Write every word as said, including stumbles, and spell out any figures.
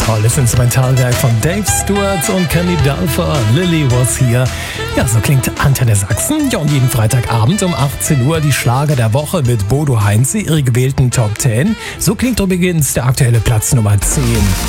Tolles Instrumentalwerk von Dave Stewart und Candy Dulfer. Lily was here. Ja, so klingt Antenne Sachsen. Ja, und jeden Freitagabend um achtzehn Uhr die Schlager der Woche mit Bodo Heinze, ihre gewählten Top zehn. So klingt übrigens der aktuelle Platz Nummer zehn.